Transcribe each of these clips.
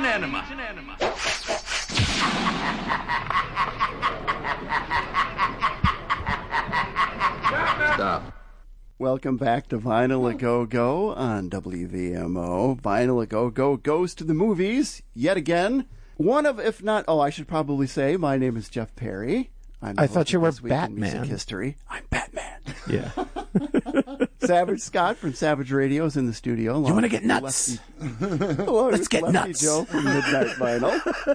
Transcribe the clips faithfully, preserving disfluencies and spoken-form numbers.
enema. Stop. Welcome back to Vinyl A Go Go on W V M O. Vinyl A Go Go goes to the movies yet again. One of, if not, oh, I should probably say, my name is Jeff Perry. I'm I thought you were This Week in Batman. Music History. I'm Batman. Yeah. Savage Scott from Savage Radio is in the studio. You want to get nuts? Hello, Let's get Lefty nuts. Joe from Midnight Vinyl.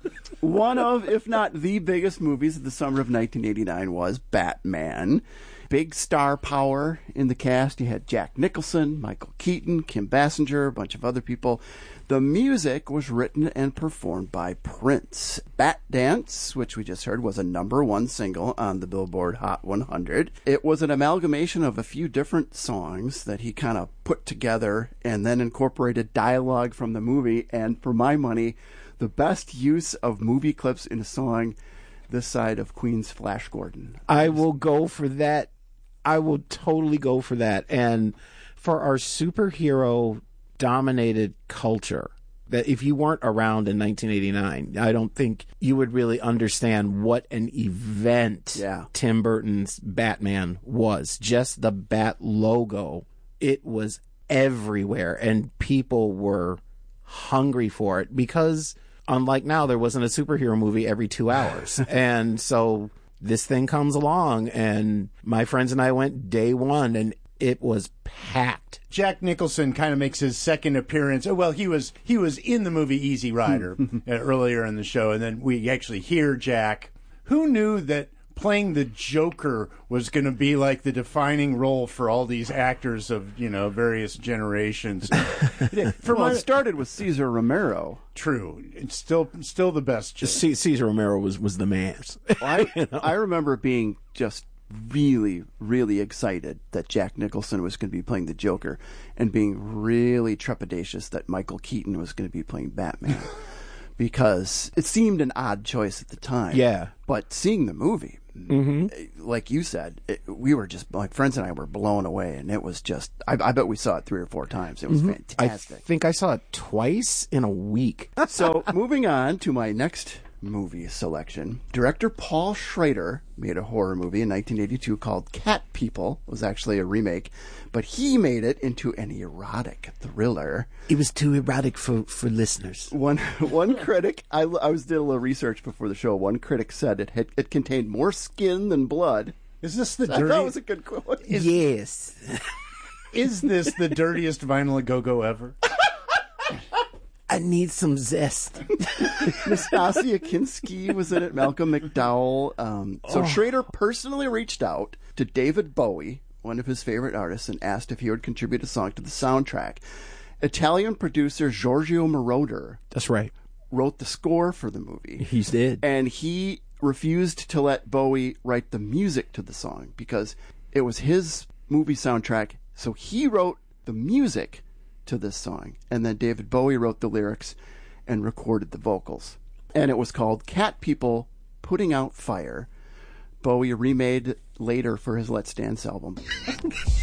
One of, if not the biggest movies of the summer of nineteen eighty-nine was Batman. Big star power in the cast. You had Jack Nicholson, Michael Keaton, Kim Basinger, a bunch of other people. The music was written and performed by Prince. Bat Dance, which we just heard, was a number one single on the Billboard Hot one hundred. It was an amalgamation of a few different songs that he kind of put together and then incorporated dialogue from the movie. And for my money, the best use of movie clips in a song this side of Queen's Flash Gordon. I will go for that. I will totally go for that. And for our superhero dominated culture, that if you weren't around in nineteen eighty-nine, I don't think you would really understand what an event yeah. Tim Burton's Batman was. Just the Bat logo, it was everywhere, and people were hungry for it because, unlike now, there wasn't a superhero movie every two hours. And so this thing comes along, and my friends and I went day one, and it was packed. Jack Nicholson kind of makes his second appearance. Oh, well, he was he was in the movie Easy Rider uh, earlier in the show, and then we actually hear Jack. Who knew that playing the Joker was going to be like the defining role for all these actors of, you know, various generations? For well, it started with Cesar Romero. True. It's still still the best. C- Cesar Romero was, was the man. Well, I, you know? I remember being just really, really excited that Jack Nicholson was going to be playing the Joker and being really trepidatious that Michael Keaton was going to be playing Batman. Because it seemed an odd choice at the time. Yeah. But seeing the movie, mm-hmm. like you said, it, we were just, my friends and I were blown away, and it was just, I, I bet we saw it three or four times. It was mm-hmm. fantastic. I think I saw it twice in a week. So, moving on to my next movie selection. Director Paul Schrader made a horror movie in nineteen eighty-two called Cat People. It was actually a remake, but he made it into an erotic thriller. It was too erotic for, for listeners. One one critic, I, I was did a little research before the show. One critic said it had, it contained more skin than blood. Is this the dirty? dirty? That was a good quote. Is, yes. Is this the dirtiest Vinyl A Go Go ever? I need some zest. Nastasia Kinski was in it, Malcolm McDowell. Um, so oh. Schrader personally reached out to David Bowie, one of his favorite artists, and asked if he would contribute a song to the soundtrack. Italian producer Giorgio Moroder. That's right. Wrote the score for the movie. He did. And he refused to let Bowie write the music to the song because it was his movie soundtrack. So he wrote the music to this song, and then David Bowie wrote the lyrics and recorded the vocals, and it was called Cat People Putting Out Fire. Bowie remade later for his Let's Dance album.